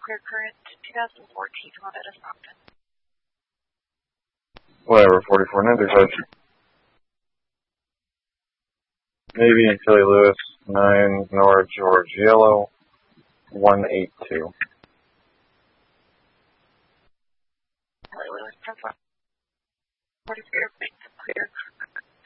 clear current 2014 Honda Stockton. Whatever, 4495. Navy and Philly Lewis, 9 Nora George Yellow, 182. Philly Lewis, 10 44, clear.